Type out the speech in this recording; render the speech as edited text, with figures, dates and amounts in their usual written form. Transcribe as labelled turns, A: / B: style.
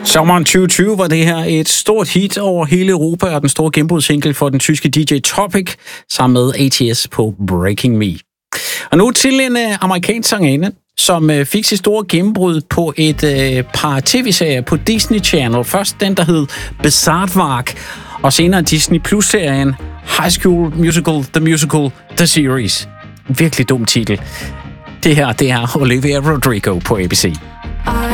A: Sommeren 2020 var det her et stort hit over hele Europa, og den store gennembrudssingle for den tyske DJ Topic sammen med ATS på Breaking Me. Og nu til en amerikansk sangerinde, som fik sit store gennembrud på et par tv-serier på Disney Channel. Først den, der hed Besaatwag, og senere Disney Plus-serien High School Musical, The Musical, The Series. Virkelig dum titel. Det her, det er Olivia Rodrigo på ABC.